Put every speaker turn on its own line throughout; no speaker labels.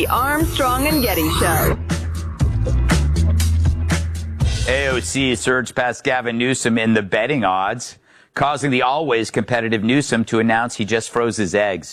Armstrong and Getty Show.
AOC surged past Gavin Newsom in the betting odds, causing the always competitive Newsom to announce he just froze his eggs.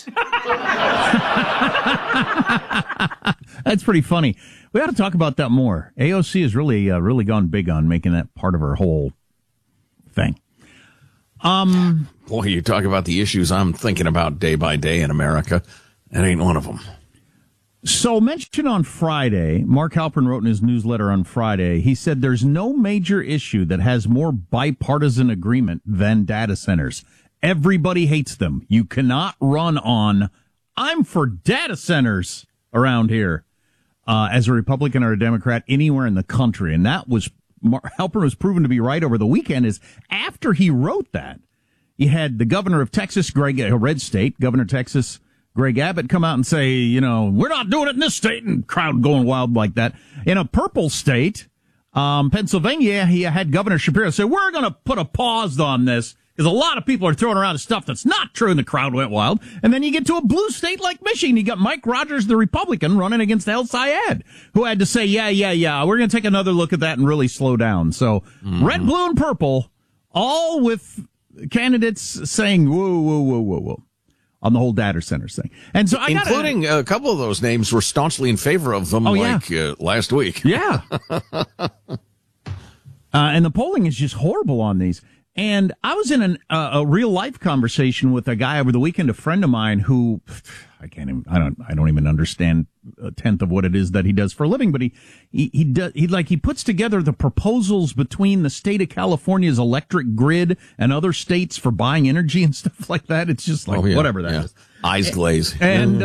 That's pretty funny. We ought to talk about that more. AOC has really gone big on making that part of her whole thing.
Boy, you talk about the issues I'm thinking about day by day in America. That ain't one of them.
So mentioned on Friday, Mark Halpern wrote in his newsletter on Friday, he said there's no major issue that has more bipartisan agreement than data centers. Everybody hates them. You cannot run on, I'm for data centers around here, as a Republican or a Democrat anywhere in the country. And that was, Halpern was proven to be right over the weekend, is after he wrote that, you had the governor of Texas, a red state, governor of Texas, Greg Abbott, come out and say, we're not doing it in this state, and crowd going wild like that. In a purple state, Pennsylvania, he had Governor Shapiro say, we're going to put a pause on this because a lot of people are throwing around stuff that's not true, and the crowd went wild. And then you get to a blue state like Michigan. You got Mike Rogers, the Republican, running against El Sayed, who had to say, yeah, we're going to take another look at that and really slow down. So red, blue, and purple, all with candidates saying, whoa. On the whole data centers thing. And so
including a couple of those names were staunchly in favor of them last week.
Yeah. And the polling is just horrible on these. And I was in a real life conversation with a guy over the weekend, a friend of mine who I don't even understand a tenth of what it is that he does for a living, but he puts together the proposals between the state of California's electric grid and other states for buying energy and stuff like that. It's just like whatever that is.
Eyes glaze.
And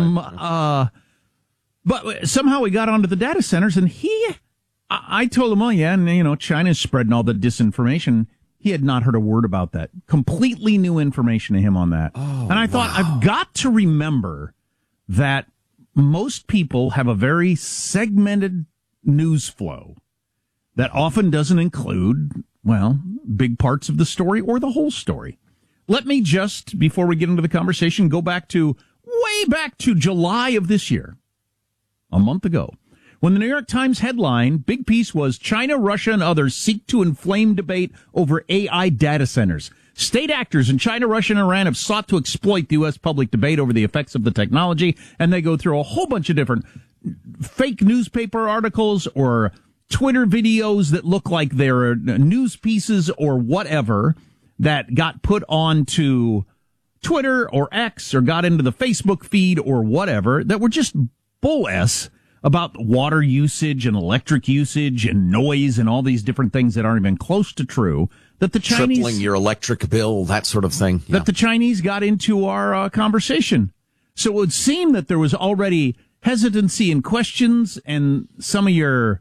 but somehow we got onto the data centers, and I told him, China's spreading all the disinformation. He had not heard a word about that. Completely new information to him on that. And I thought, I've got to remember that most people have a very segmented news flow that often doesn't include, big parts of the story or the whole story. Let me just, before we get into the conversation, go way back to July of this year, a month ago. When the New York Times headline, big piece was China, Russia, and others seek to inflame debate over AI data centers. State actors in China, Russia, and Iran have sought to exploit the U.S. public debate over the effects of the technology, and they go through a whole bunch of different fake newspaper articles or Twitter videos that look like they're news pieces or whatever that got put onto Twitter or X or got into the Facebook feed or whatever that were just bull-s about water usage and electric usage and noise and all these different things that aren't even close to true, that the Chinese...
Tripling your electric bill, that sort of thing.
That the Chinese got into our conversation. So it would seem that there was already hesitancy and questions, and some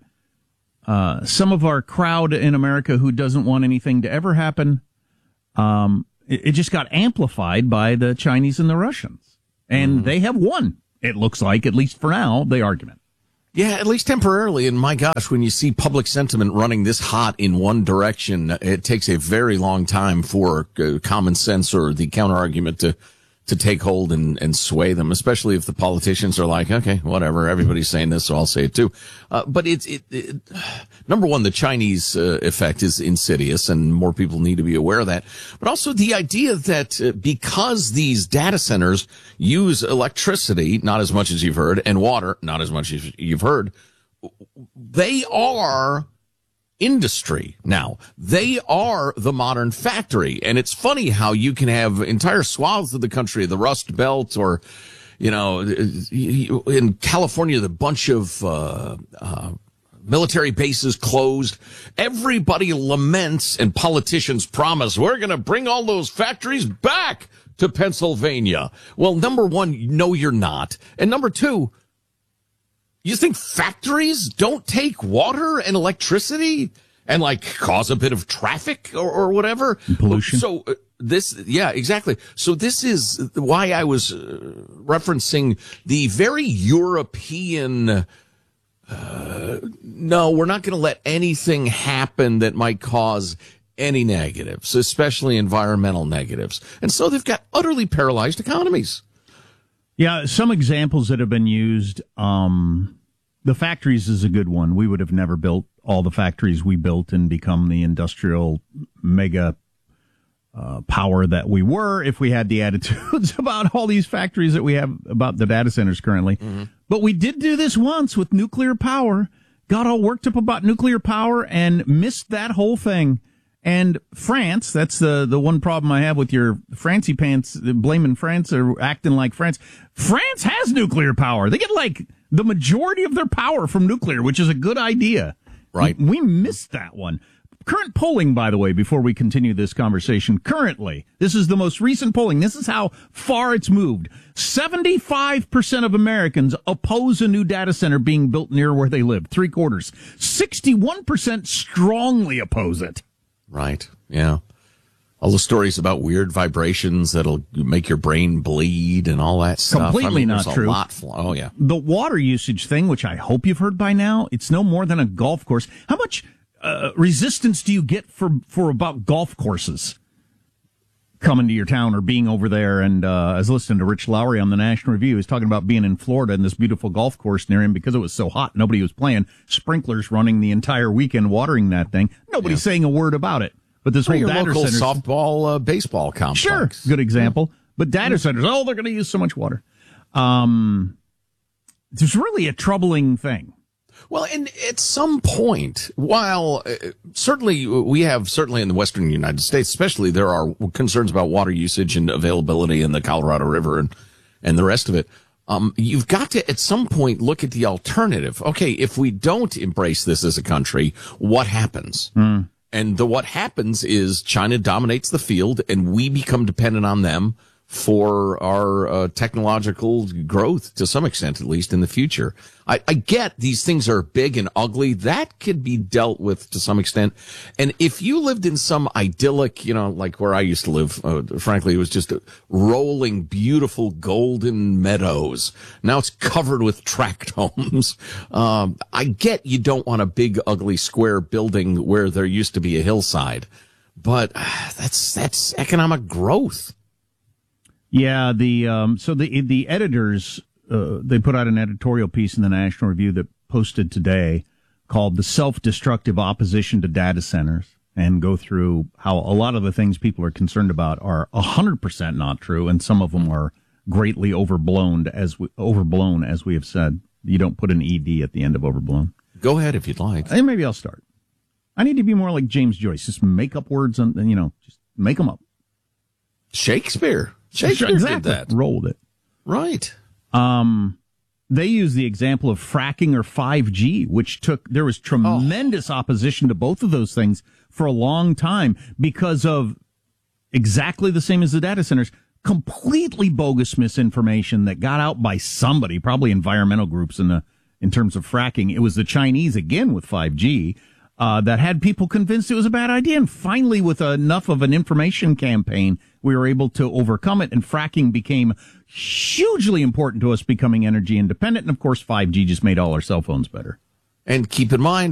of our crowd in America who doesn't want anything to ever happen, it just got amplified by the Chinese and the Russians. And they have won, it looks like, at least for now, the argument.
Yeah, at least temporarily. And my gosh, when you see public sentiment running this hot in one direction, it takes a very long time for common sense or the counter-argument to take hold and sway them, especially if the politicians are like, okay, whatever, everybody's saying this, so I'll say it too. But number one, the Chinese effect is insidious, and more people need to be aware of that. But also the idea that because these data centers use electricity, not as much as you've heard, and water, not as much as you've heard, they are industry now. They are the modern factory. And it's funny how you can have entire swaths of the country, the Rust Belt, or, in California, the bunch of military bases closed. Everybody laments and politicians promise, we're going to bring all those factories back to Pennsylvania. Well, number one, no, you're not. And number two, you think factories don't take water and electricity and cause a bit of traffic or whatever?
And pollution.
So exactly. So this is why I was referencing the very European, no, we're not going to let anything happen that might cause any negatives, especially environmental negatives. And so they've got utterly paralyzed economies.
Yeah, some examples that have been used. The factories is a good one. We would have never built all the factories we built and become the industrial mega power that we were if we had the attitudes about all these factories that we have about the data centers currently. Mm-hmm. But we did do this once with nuclear power, got all worked up about nuclear power and missed that whole thing. And France, that's the one problem I have with your Francie pants, blaming France or acting like France. France has nuclear power. They get like the majority of their power from nuclear, which is a good idea.
Right.
We missed that one. Current polling, by the way, before we continue this conversation, currently, this is the most recent polling. This is how far it's moved. 75% of Americans oppose a new data center being built near where they live. 3/4. 61% strongly oppose it.
Right. Yeah. All the stories about weird vibrations that'll make your brain bleed and all that stuff.
Completely not true.
Oh, yeah.
The water usage thing, which I hope you've heard by now, it's no more than a golf course. How much resistance do you get for about golf courses coming to your town or being over there? And I was listening to Rich Lowry on the National Review. He was talking about being in Florida and this beautiful golf course near him because it was so hot. Nobody was playing. Sprinklers running the entire weekend watering that thing. Nobody's saying a word about it. But this whole data
local
center
softball baseball complex.
Sure, good example. But data centers, they're going to use so much water. It's really a troubling thing.
Well, and at some point, while certainly in the western United States, especially, there are concerns about water usage and availability in the Colorado River and the rest of it. You've got to, at some point, look at the alternative. Okay, if we don't embrace this as a country, what happens? And what happens is China dominates the field, and we become dependent on them for our technological growth, to some extent, at least in the future. I get these things are big and ugly. That could be dealt with to some extent. And if you lived in some idyllic, like where I used to live, frankly, it was just rolling, beautiful golden meadows. Now it's covered with tract homes. I get you don't want a big, ugly, square building where there used to be a hillside, but that's economic growth.
Yeah, the editors, they put out an editorial piece in the National Review that posted today called "The Self-Destructive Opposition to Data Centers," and go through how a lot of the things people are concerned about are 100% not true, and some of them are greatly overblown, as we have said. You don't put an ED at the end of overblown.
Go ahead if you'd like.
And maybe I'll start. I need to be more like James Joyce. Just make up words and just make them up.
Shakespeare exactly. Did that.
Roll with it.
Right.
They use the example of fracking or 5G, there was tremendous opposition to both of those things for a long time because of exactly the same as the data centers, completely bogus misinformation that got out by somebody, probably environmental groups in terms of fracking. It was the Chinese again with 5G. That had people convinced it was a bad idea. And finally, with enough of an information campaign, we were able to overcome it. And fracking became hugely important to us becoming energy independent. And of course, 5G just made all our cell phones better.
And keep in mind,